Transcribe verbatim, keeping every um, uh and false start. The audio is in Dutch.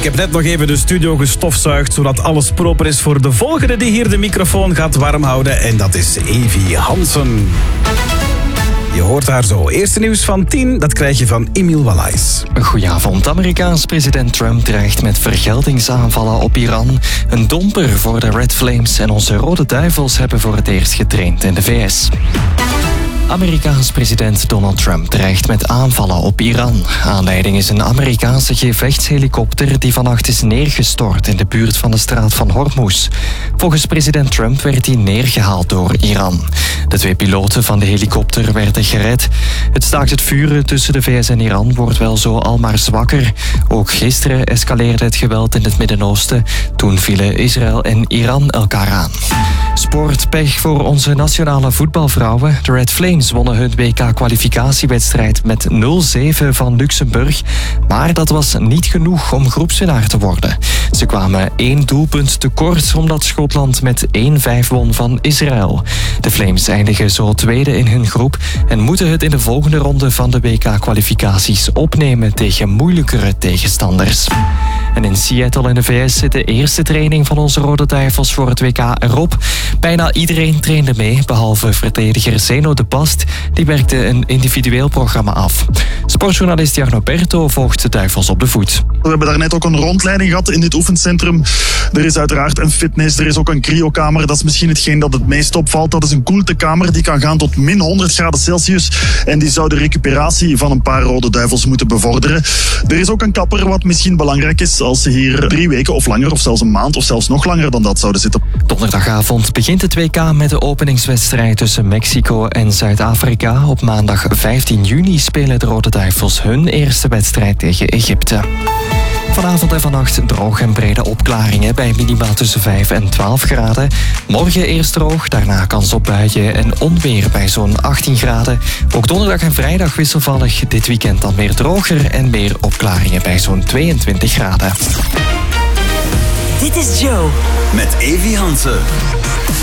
Ik heb net nog even de studio gestofzuigd, zodat alles proper is voor de volgende die hier de microfoon gaat warm houden. En dat is Evi Hansen. Je hoort haar zo. Eerste nieuws van tien, dat krijg je van Emiel Wallace. Goedenavond. Amerikaans president Trump dreigt met vergeldingsaanvallen op Iran. Een domper voor de Red Flames en onze Rode Duivels hebben voor het eerst getraind in de V S. Amerikaans president Donald Trump dreigt met aanvallen op Iran. Aanleiding is een Amerikaanse gevechtshelikopter die vannacht is neergestort in de buurt van de straat van Hormuz. Volgens president Trump werd hij neergehaald door Iran. De twee piloten van de helikopter werden gered. Het staakt het vuren tussen de V S en Iran wordt wel zo al maar zwakker. Ook gisteren escaleerde het geweld in het Midden-Oosten. Toen vielen Israël en Iran elkaar aan. Sportpech voor onze nationale voetbalvrouwen. De Red Flames wonnen hun W K-kwalificatiewedstrijd met nul zeven van Luxemburg. Maar dat was niet genoeg om groepswinnaar te worden. Ze kwamen één doelpunt tekort omdat Schotland met één vijf won van Israël. De Flames eindigen zo tweede in hun groep en moeten het in de volgende ronde van de W K-kwalificaties opnemen tegen moeilijkere tegenstanders. En in Seattle in de V S zit de eerste training van onze Rode Duivels voor het W K erop. Bijna iedereen trainde mee, behalve verdediger Zeno de Past. Die werkte een individueel programma af. Sportjournalist Jarno Berto volgt de Duivels op de voet. We hebben daar net ook een rondleiding gehad in dit oefencentrum. Er is uiteraard een fitness, er is ook een cryokamer. Dat is misschien hetgeen dat het meest opvalt. Dat is een koeltekamer die kan gaan tot min honderd graden Celsius. En die zou de recuperatie van een paar Rode Duivels moeten bevorderen. Er is ook een kapper, wat misschien belangrijk is als ze hier drie weken of langer, of zelfs een maand, of zelfs nog langer dan dat zouden zitten. Donderdagavond begint het W K met de openingswedstrijd tussen Mexico en Zuid-Afrika. Op maandag vijftien juni spelen de Rode Duivels hun eerste wedstrijd tegen Egypte. Vanavond en vannacht droog en brede opklaringen bij minima tussen vijf en twaalf graden. Morgen eerst droog, daarna kans op buien en onweer bij zo'n achttien graden. Ook donderdag en vrijdag wisselvallig, dit weekend dan weer droger en meer opklaringen bij zo'n tweeëntwintig graden. Dit is Joe. Met Evi Hansen.